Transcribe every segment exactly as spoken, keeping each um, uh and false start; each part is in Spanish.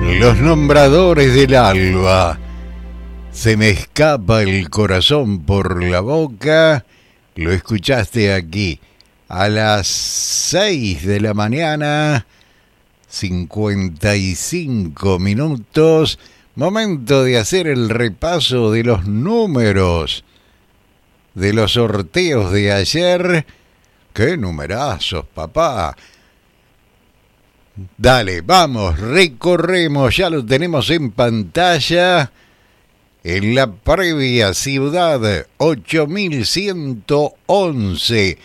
Los nombradores del alba. Se me escapa el corazón por la boca. Lo escuchaste aquí a las seis de la mañana, cincuenta y cinco minutos. Momento de hacer el repaso de los números de los sorteos de ayer. ¡Qué numerazos, papá! Dale, vamos, recorremos, ya lo tenemos en pantalla. En la previa ciudad, ocho mil ciento once,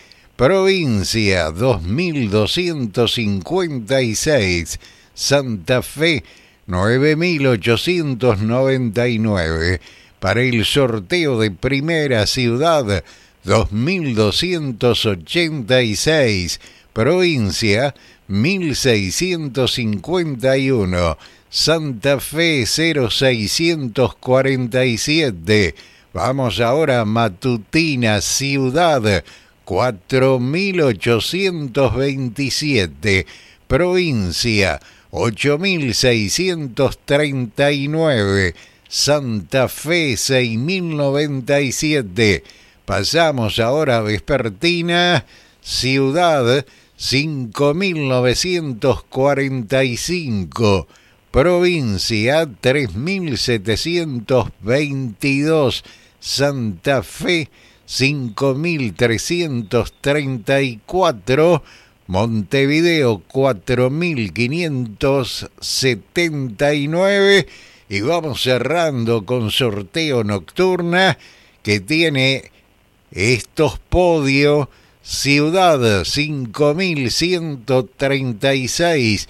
provincia, dos mil doscientos cincuenta y seis, Santa Fe, nueve mil ochocientos noventa y nueve. Para el sorteo de primera ciudad, dos mil doscientos ochenta y seis, provincia, mil seiscientos cincuenta y uno, Santa Fe cero seiscientos cuarenta y siete. Vamos ahora a matutina ciudad, cuatro mil ochocientos veintisiete, provincia, ocho mil seiscientos treinta y nueve, Santa Fe seis mil noventa y siete. Pasamos ahora a vespertina ciudad, cinco mil novecientos cuarenta y cinco, provincia, tres mil setecientos veintidós, Santa Fe, cinco mil trescientos treinta y cuatro, Montevideo, cuatro mil quinientos setenta y nueve. Y vamos cerrando con sorteo nocturna que tiene estos podios. Ciudad, cinco mil ciento treinta y seis,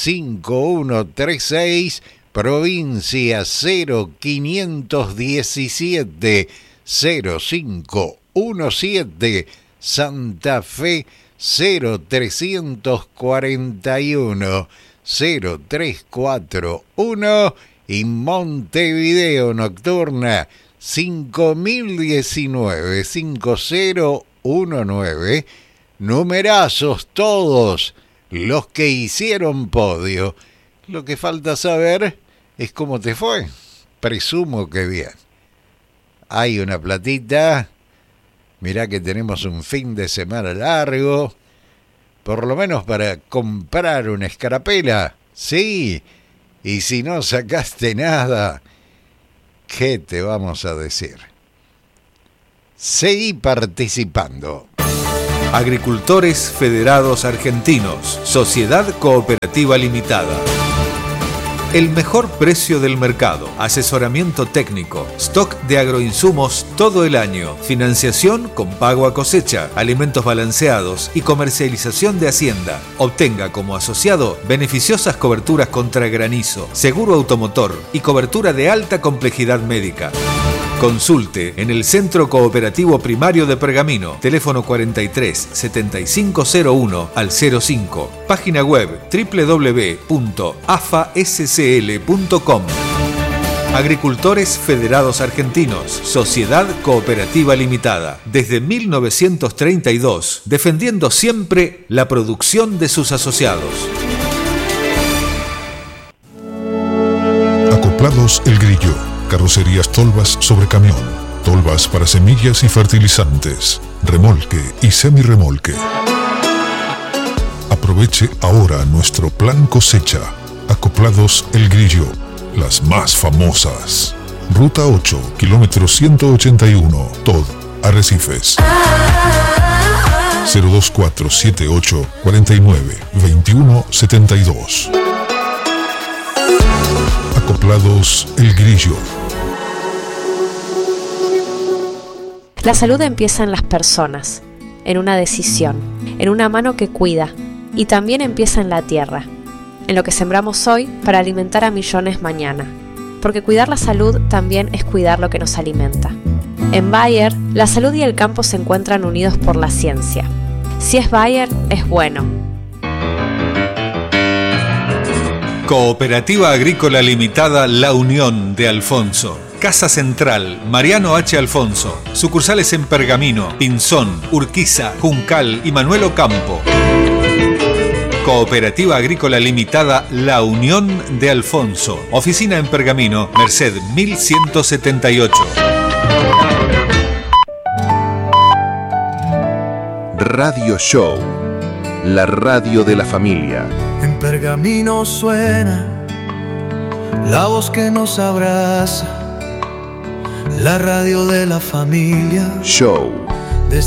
cinco mil ciento treinta y seis, provincia cero quinientos diecisiete, cero cinco diecisiete, Santa Fe cero trescientos cuarenta y uno, cero tres cuatro uno y Montevideo nocturna cinco mil diecinueve, cinco cero uno nueve, numerazos todos los que hicieron podio. Lo que falta saber es cómo te fue. Presumo que bien. Hay una platita. Mirá que tenemos un fin de semana largo. Por lo menos para comprar una escarapela. Sí. Y si no sacaste nada, ¿qué te vamos a decir? Seguí participando. Agricultores Federados Argentinos, Sociedad Cooperativa Limitada. El mejor precio del mercado, asesoramiento técnico, stock de agroinsumos todo el año, financiación con pago a cosecha, alimentos balanceados y comercialización de hacienda. Obtenga como asociado beneficiosas coberturas contra granizo, seguro automotor y cobertura de alta complejidad médica. Consulte en el Centro Cooperativo Primario de Pergamino, teléfono cuarenta y tres, setenta y cinco cero uno al cero cinco, página web doble u doble u doble u punto a f a s c l punto com. Agricultores Federados Argentinos, Sociedad Cooperativa Limitada, desde mil novecientos treinta y dos, defendiendo siempre la producción de sus asociados. Acoplados El Grillo. Carrocerías Tolvas sobre camión, tolvas para semillas y fertilizantes, remolque y semirremolque. Aproveche ahora nuestro plan cosecha. Acoplados El Grillo, las más famosas. Ruta ocho, kilómetro ciento ochenta y uno, Tod, Arrecifes. cero dos cuatro siete ocho, cuarenta y nueve, veintiuno setenta y dos. Acoplados El Grillo. La salud empieza en las personas, en una decisión, en una mano que cuida, y también empieza en la tierra, en lo que sembramos hoy para alimentar a millones mañana, porque cuidar la salud también es cuidar lo que nos alimenta. En Bayer, la salud y el campo se encuentran unidos por la ciencia. Si es Bayer, es bueno. Cooperativa Agrícola Limitada La Unión de Alfonso. Casa Central, Mariano H. Alfonso. Sucursales en Pergamino, Pinzón, Urquiza, Juncal y Manuel Ocampo. Cooperativa Agrícola Limitada La Unión de Alfonso. Oficina en Pergamino, Merced mil ciento setenta y ocho. Radio Show, la radio de la familia. En Pergamino suena la voz que nos abraza, la radio de la familia. Show